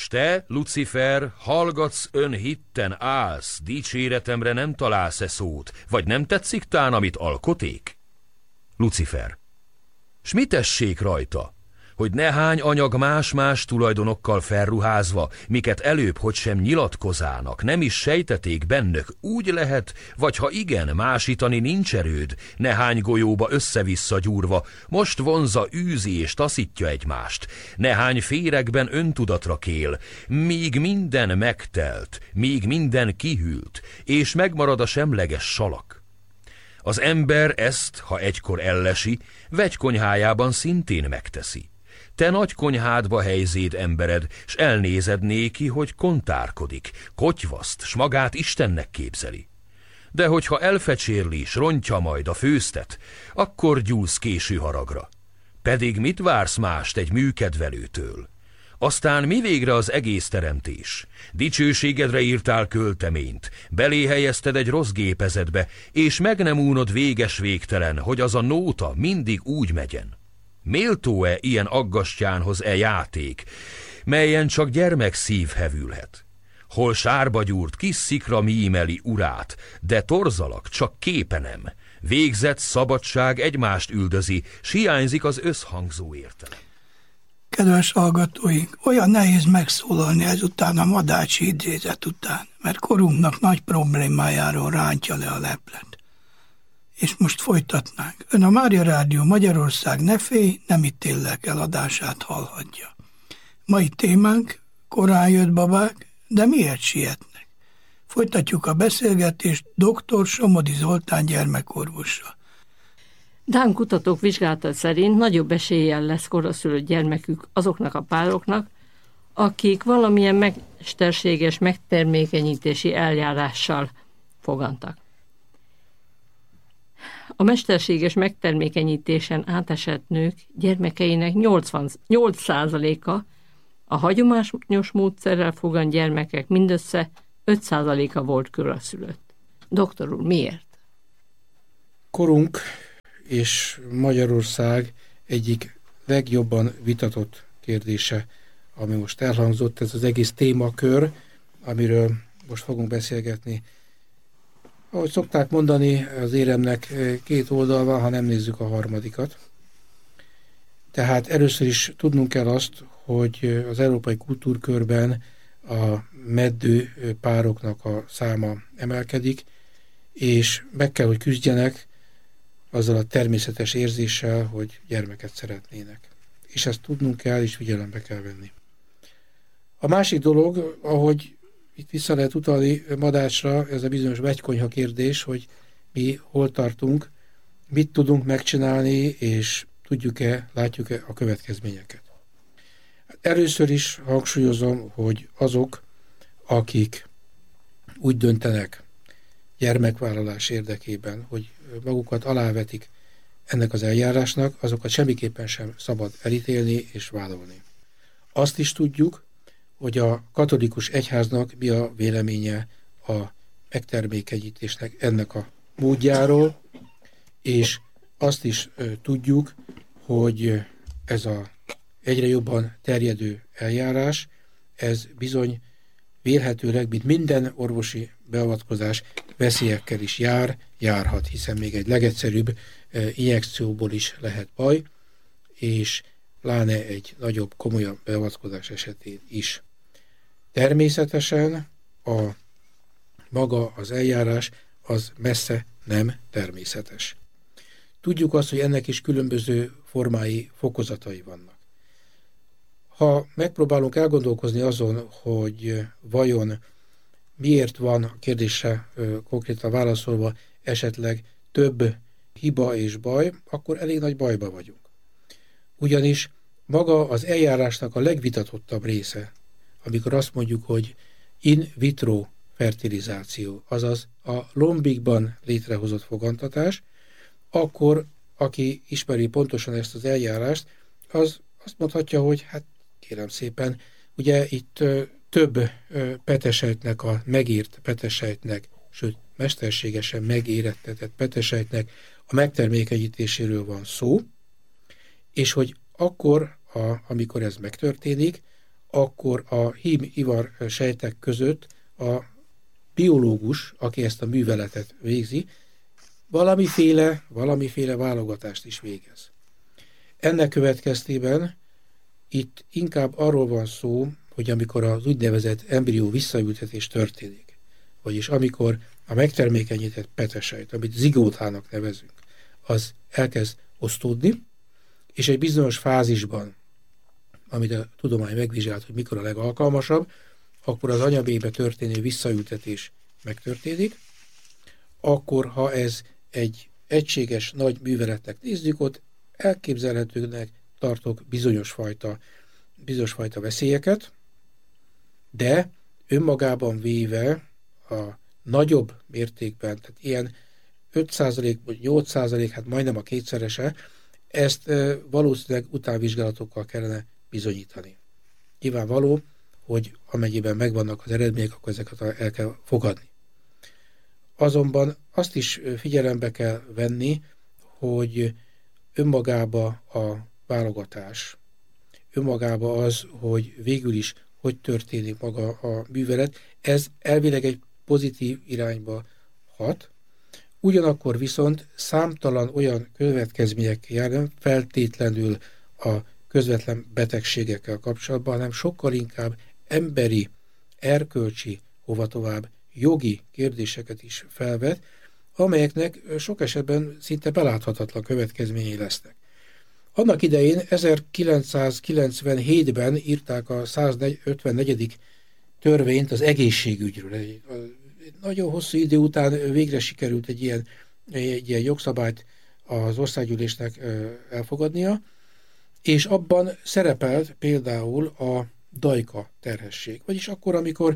S te, Lucifer, hallgatsz önhitten állsz, dicséretemre nem találsz-e szót, vagy nem tetszik tán, amit alkoték? Lucifer. S mi tessék rajta? Hogy nehány anyag más-más tulajdonokkal felruházva, miket előbb hogy sem nyilatkozának, nem is sejteték bennök, úgy lehet, vagy ha igen, másítani nincs erőd, nehány golyóba össze-vissza gyúrva, most vonza űzi és taszítja egymást, nehány féregben öntudatra kél, míg minden megtelt, míg minden kihűlt, és megmarad a semleges salak. Az ember ezt, ha egykor ellesi, vegykonyhájában szintén megteszi. Te nagy konyhádba helyzéd embered, s elnézed néki, hogy kontárkodik, kotyvaszt, s magát Istennek képzeli. De hogyha elfecsérli, s rontja majd a főztet, akkor gyúlsz késő haragra. Pedig mit vársz mást egy műkedvelőtől? Aztán mi végre az egész teremtés? Dicsőségedre írtál költeményt, belé helyezted egy rossz gépezetbe, és meg nem únod véges végtelen, hogy az a nóta mindig úgy megyen. Méltó-e ilyen aggastyánhoz játék, melyen csak gyermek szív hevülhet? Hol sárba gyúrt kis szikra mímeli urát, de torzalak csak képe nem. Végzett szabadság egymást üldözi, s hiányzik az összhangzó értelem. Kedves hallgatóink, olyan nehéz megszólalni ezután a Madácsi idézet után, mert korunknak nagy problémájáról rántja le a leplet. És most folytatnánk. Ön a Mária Rádió Magyarország Ne félj, nem ítéllek el adását hallhatja. Mai témánk: korán jött babák, de miért sietnek? Folytatjuk a beszélgetést dr. Somodi Zoltán gyermekorvossal. Dán kutatók vizsgálata szerint nagyobb eséllyel lesz koraszülött gyermekük azoknak a pároknak, akik valamilyen mesterséges megtermékenyítési eljárással fogantak. A mesterséges megtermékenyítésen átesett nők gyermekeinek 8%-a, a hagyományos módszerrel fogant gyermekek mindössze 5%-a volt koraszülött. Doktor úr, miért? Korunk és Magyarország egyik legjobban vitatott kérdése, ami most elhangzott, ez az egész témakör, amiről most fogunk beszélgetni. Ahogy szokták mondani, az éremnek két oldal van, ha nem nézzük a harmadikat. Tehát először is tudnunk kell azt, hogy az európai kultúrkörben a meddő pároknak a száma emelkedik, és meg kell, hogy küzdjenek azzal a természetes érzéssel, hogy gyermeket szeretnének. És ezt tudnunk kell, és figyelembe kell venni. A másik dolog, ahogy itt vissza lehet utalni Madácsra, ez a bizonyos vegykonyha kérdés, hogy mi hol tartunk, mit tudunk megcsinálni, és tudjuk-e, látjuk-e a következményeket. Először is hangsúlyozom, hogy azok, akik úgy döntenek gyermekvállalás érdekében, hogy magukat alávetik ennek az eljárásnak, azokat semmiképpen sem szabad elítélni és vádolni. Azt is tudjuk, hogy a katolikus egyháznak mi a véleménye a megtermékenyítésnek ennek a módjáról, és azt is tudjuk, hogy ez a egyre jobban terjedő eljárás, ez bizony vélhetőleg, mint minden orvosi beavatkozás, veszélyekkel is járhat, hiszen még egy legegyszerűbb injekcióból is lehet baj, és pláne egy nagyobb, komolyabb beavatkozás esetén is. Természetesen maga az eljárás az messze nem természetes. Tudjuk azt, hogy ennek is különböző formái, fokozatai vannak. Ha megpróbálunk elgondolkozni azon, hogy vajon miért van a kérdésre konkrétan válaszolva esetleg több hiba és baj, akkor elég nagy bajba vagyunk. Ugyanis maga az eljárásnak a legvitatottabb része, amikor azt mondjuk, hogy in vitro fertilizáció, azaz a lombikban létrehozott fogantatás, akkor aki ismeri pontosan ezt az eljárást, az azt mondhatja, hogy hát kérem szépen, ugye itt több petesejtnek, a megírt petesejtnek, sőt mesterségesen megérettetett petesejtnek a megtermékenyítéséről van szó, és hogy akkor, amikor ez megtörténik, akkor a hím-ivar sejtek között a biológus, aki ezt a műveletet végzi, valamiféle válogatást is végez. Ennek következtében itt inkább arról van szó, hogy amikor az úgynevezett embrió visszaültetés történik, vagyis amikor a megtermékenyített petesejt, amit zigótának nevezünk, az elkezd osztódni, és egy bizonyos fázisban, amit a tudomány megvizsgált, hogy mikor a legalkalmasabb, akkor az anyabébe történő visszaültetés megtörténik, akkor ha ez egy egységes nagy műveletnek nézzük, ott elképzelhetőnek tartok bizonyos fajta veszélyeket, de önmagában véve a nagyobb mértékben, tehát ilyen 5% vagy 8%, hát majdnem a kétszerese, ezt valószínűleg utánvizsgálatokkal kellene bizonyítani. Nyilvánvaló, hogy amennyiben megvannak az eredmények, akkor ezeket el kell fogadni. Azonban azt is figyelembe kell venni, hogy önmagába a válogatás, önmagába az, hogy végül is hogy történik maga a művelet, ez elvileg egy pozitív irányba hat, ugyanakkor viszont számtalan olyan következmények jár, nem feltétlenül a közvetlen betegségekkel kapcsolatban, hanem sokkal inkább emberi, erkölcsi, hova tovább jogi kérdéseket is felvet, amelyeknek sok esetben szinte beláthatatlan következményei lesznek. Annak idején 1997-ben írták a 154. törvényt az egészségügyről. Egy nagyon hosszú idő után végre sikerült egy ilyen jogszabályt az országgyűlésnek elfogadnia, és abban szerepelt például a dajka terhesség. Vagyis akkor,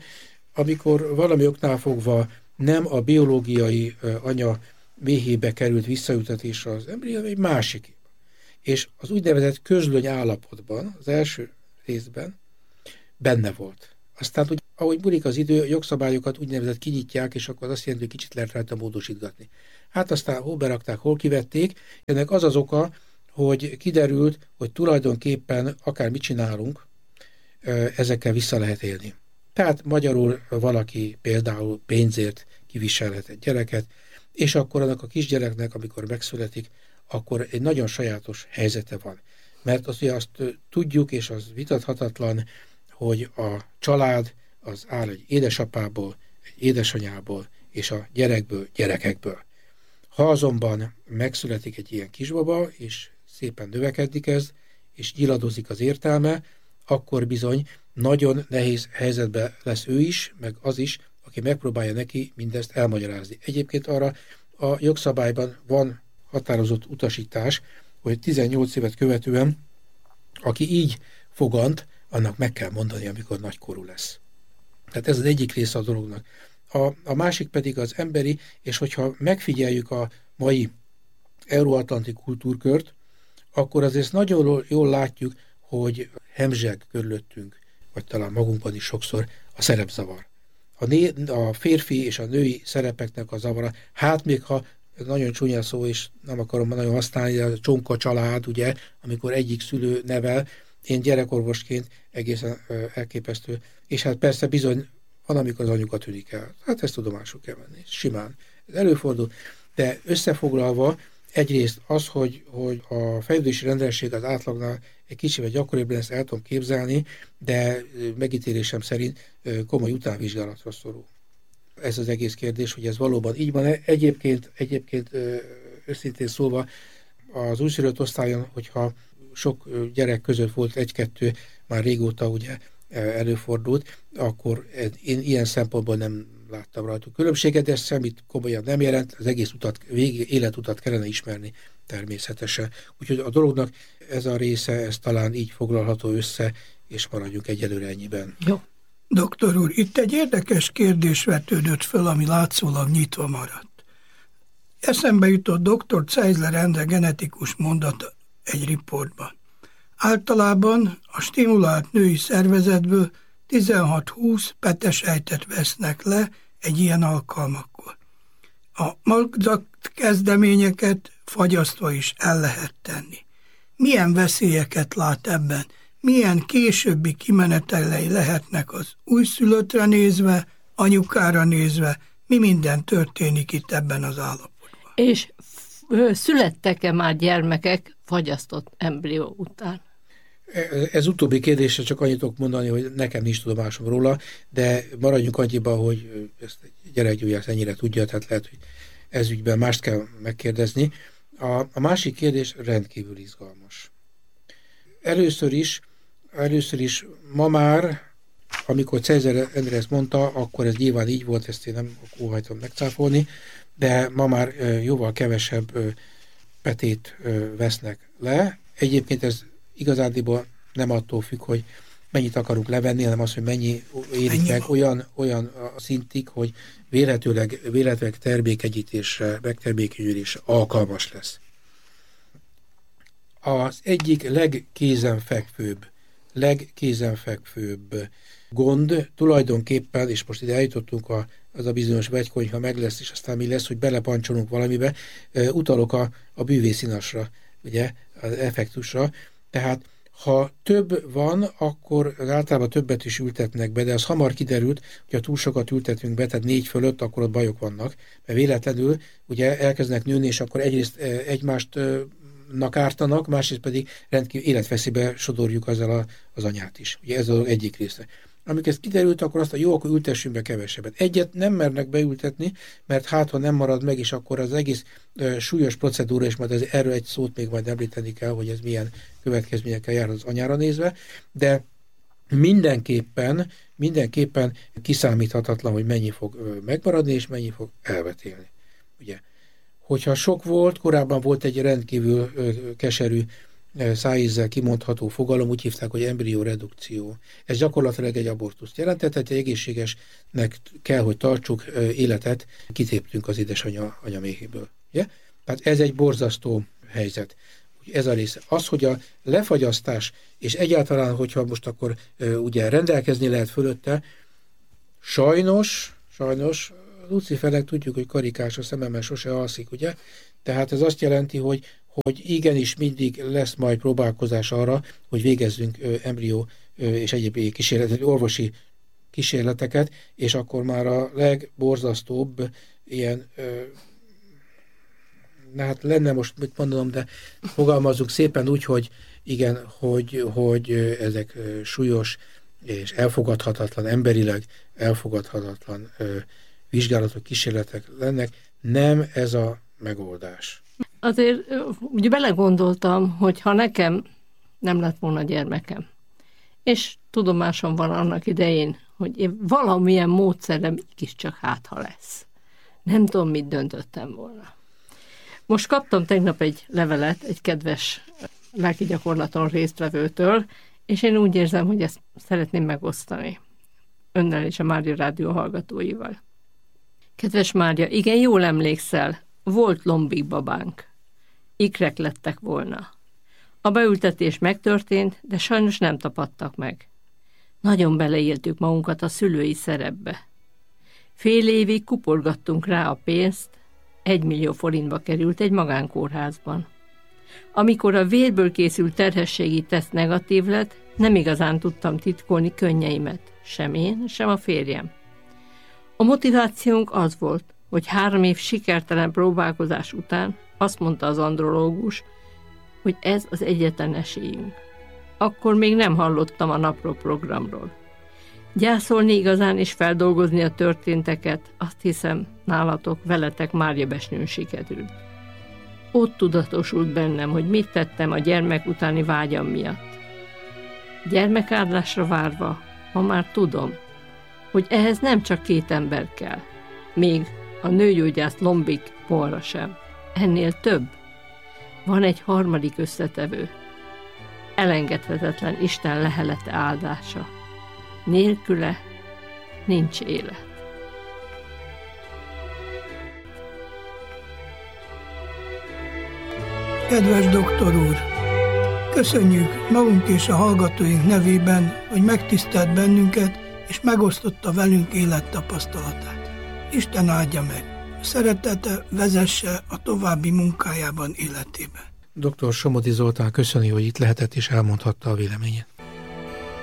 amikor valami oknál fogva nem a biológiai anya méhébe került visszaültetésre az embrió, egy másik. És az úgynevezett közlöny állapotban, az első részben benne volt. Aztán, hogy ahogy múlik az idő, jogszabályokat úgynevezett kinyitják, és akkor azt jelenti, hogy kicsit lehet rajta módosítgatni. Hát aztán hol berakták, hol kivették. Ennek az az oka, hogy kiderült, hogy tulajdonképpen akár mit csinálunk, ezekkel vissza lehet élni. Tehát magyarul valaki például pénzért kiviselhet egy gyereket, és akkor annak a kisgyereknek, amikor megszületik, akkor egy nagyon sajátos helyzete van. Mert azt tudjuk, és az vitathatatlan, hogy a család az áll egy édesapából, egy édesanyából, és a gyerekekből. Ha azonban megszületik egy ilyen kisbaba, és szépen növekedni kezd, és nyiladozik az értelme, akkor bizony nagyon nehéz helyzetben lesz ő is, meg az is, aki megpróbálja neki mindezt elmagyarázni. Egyébként arra a jogszabályban van határozott utasítás, hogy 18 évet követően, aki így fogant, annak meg kell mondani, amikor nagykorú lesz. Tehát ez az egyik része a dolognak. A másik pedig az emberi, és hogyha megfigyeljük a mai euróatlanti kultúrkört, akkor azért nagyon jól látjuk, hogy hemzseg körülöttünk, vagy talán magunkban is sokszor a szerepzavar. A férfi és a női szerepeknek a zavara, hát még ha nagyon csúnya szó, és nem akarom nagyon használni, a csonka család, ugye, amikor egyik szülő nevel, én gyerekorvosként egészen elképesztő, és hát persze bizony van, amikor az anyuka tűnik el. Hát ezt tudomásul kell venni, simán. Ez előfordul, de összefoglalva egyrészt az, hogy a fejlődési rendeltség az átlagnál egy kicsivel gyakoribb lesz, el tudom képzelni, de megítélésem szerint komoly utánvizsgálatra szorul. Ez az egész kérdés, hogy ez valóban így van. Egyébként őszintén szólva az újszülött osztályon, hogyha sok gyerek között volt egy-kettő, már régóta ugye előfordult, akkor én ilyen szempontból nem láttam rajtuk különbséget, de ez semmit komolyan nem jelent, az egész életutat kellene ismerni természetesen. Úgyhogy a dolognak ez a része, ez talán így foglalható össze, és maradjunk egyelőre ennyiben. Jó. Doktor úr, itt egy érdekes kérdés vetődött föl, ami látszólag nyitva maradt. Eszembe jutott dr. Zeisler Endre genetikus mondata egy riportban. Általában a stimulált női szervezetből 16-20 petesejtet vesznek le egy ilyen alkalmakkor. A magzat kezdeményeket fagyasztva is el lehet tenni. Milyen veszélyeket lát ebben? milyen későbbi kimenetelei lehetnek az újszülöttre nézve, anyukára nézve, mi minden történik itt ebben az állapotban. És születtek-e már gyermekek fagyasztott embrió után? Ez utóbbi kérdésre csak annyit tudok mondani, hogy nekem nincs tudomásom róla, de maradjunk annyiban, hogy ezt gyerekgyógyász ennyire tudja, tehát lehet, hogy ez ügyben mást kell megkérdezni. A másik kérdés rendkívül izgalmas. Először is ma már, amikor Cézer Endre ezt mondta, akkor ez nyilván így volt, ezt én nem óhajtom megcáfolni, de ma már jóval kevesebb petét vesznek le. Egyébként ez igazándiból nem attól függ, hogy mennyit akarunk levenni, hanem az, hogy mennyi érik meg olyan a szintig, hogy véletleg termékenyítésre, megtermékenyülésre alkalmas lesz. Az egyik legkézenfekvőbb gond tulajdonképpen, és most ide eljutottunk az a bizonyos vegykonyha meg lesz, és aztán mi lesz, hogy belepancsolunk valamibe, utalok a bűvészínasra, ugye, az effektusra. Tehát ha több van, akkor általában többet is ültetnek be, de az hamar kiderült, hogy ha túl sokat ültetünk be, tehát 4 fölött, akkor ott bajok vannak, mert véletlenül ugye elkezdenek nőni, és akkor egyrészt egymástnak ártanak, másrészt pedig rendkívül életveszélybe sodorjuk azzal az anyát is. Ugye ez az egyik része. Amikor ez kiderült, akkor azt jó, akkor ültessünk be kevesebbet. Egyet nem mernek beültetni, mert ha nem marad meg, és akkor az egész súlyos procedúra, és majd erről egy szót még majd említeni kell, hogy ez milyen következményekkel jár az anyára nézve, de mindenképpen kiszámíthatatlan, hogy mennyi fog megmaradni, és mennyi fog elvetélni. Ugye? Hogyha sok volt, korábban volt egy rendkívül keserű szájízzel kimondható fogalom, úgy hívták, hogy embrióredukció. Ez gyakorlatilag egy abortuszt jelentett, tehát egy egészségesnek kell, hogy tartsuk életet, kitéptünk az édesanyja méhéből. Ugye? Tehát ez egy borzasztó helyzet. Ez a része. Az, hogy a lefagyasztás, és egyáltalán, hogyha most akkor ugye rendelkezni lehet fölötte, sajnos, Lucifernek tudjuk, hogy karikás a szememmel sose alszik, ugye? Tehát ez azt jelenti, hogy igenis mindig lesz majd próbálkozás arra, hogy végezzünk embrió és egyéb orvosi kísérleteket, és akkor már a legborzasztóbb ilyen, hát lenne most mit mondanom, de fogalmazzuk szépen úgy, hogy igen, hogy ezek súlyos és elfogadhatatlan, emberileg elfogadhatatlan vizsgálatok, kísérletek lennek. Nem ez a megoldás. Azért ugye belegondoltam, hogy ha nekem nem lett volna gyermekem, és tudomásom van annak idején, hogy én valamilyen módszerrel mégiscsak hátha lesz. Nem tudom, mit döntöttem volna. Most kaptam tegnap egy levelet egy kedves lelki gyakorlaton résztvevőtől, és én úgy érzem, hogy ezt szeretném megosztani önnel és a Mária Rádió hallgatóival. Kedves Mária, igen, jól emlékszel, volt lombik babánk. Ikrek lettek volna. A beültetés megtörtént, de sajnos nem tapadtak meg. Nagyon beleéltük magunkat a szülői szerepbe. Fél évig kuporgattunk rá a pénzt, 1 millió forintba került egy magánkórházban. Amikor a vérből készült terhességi teszt negatív lett, nem igazán tudtam titkolni könnyeimet, sem én, sem a férjem. A motivációnk az volt, hogy 3 év sikertelen próbálkozás után azt mondta az andrológus, hogy ez az egyetlen esélyünk. Akkor még nem hallottam a napró programról. Gyászolni igazán és feldolgozni a történteket, azt hiszem, nálatok, veletek Máriabesnőn sikerült. Ott tudatosult bennem, hogy mit tettem a gyermek utáni vágyam miatt. Gyermekárdásra várva, ma már tudom, hogy ehhez nem csak 2 ember kell, még a nőgyógyász lombik polra sem. Ennél több. Van egy harmadik összetevő. Elengedhetetlen Isten lehelete áldása. Nélküle nincs élet. Kedves doktor úr! Köszönjük magunk és a hallgatóink nevében, hogy megtisztelt bennünket, és megosztotta velünk élettapasztalatát. Isten áldja meg! Szeretete vezesse a további munkájában, életében. Dr. Somodi Zoltán köszöni, hogy itt lehetett és elmondhatta a véleményét.